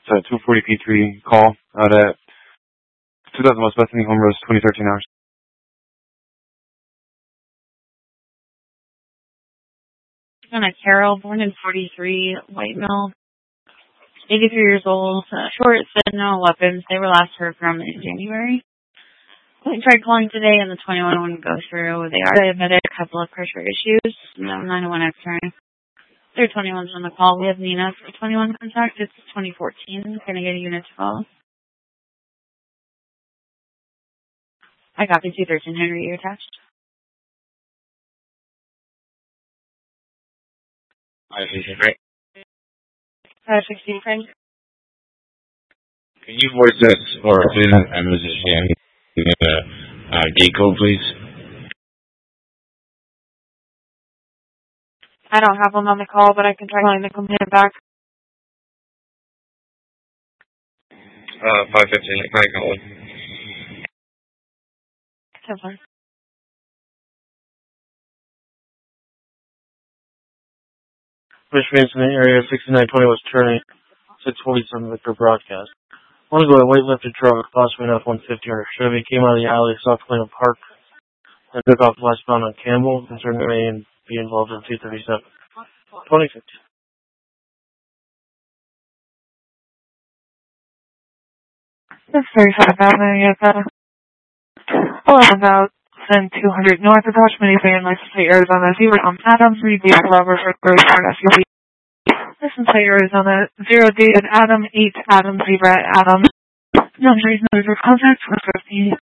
It's a 240 P3 call out at 2000 West Bethany, Home Rose, 2013 hours. On a Carol, born in 43, White Mill, 83 years old, short, said no weapons. They were last heard from in January. We tried calling today and the 21 wouldn't go through. They already admitted a couple of pressure issues. No 901 X-ray. Their 21's on the call. We have Nina for 21 contact. It's 2014. Gonna get a unit 12. I got the 213 Henry attached. Great. 16 frame. Can you voice this or please message gate code, please? I don't have them on the call, but I can try calling the complaint back. 515, I can call it. 10-4. Michigan Incident Area 6920 was turning 647 Victor broadcast. One ago, a weight-lifted truck, possibly an F-150 or Chevy, came out of the alley of South Cleveland Park and took off westbound on Campbell. Concerned may be involved in 237. 2050. That's 35,000. You got 11,200 north of Dodge minivan, license plate Arizona 0 on Adams, Reed vehicle robber for Gross Ford SUV. License plate Arizona 0 dated Adam 8 Adam Zebra Adam. No reason for contact 450.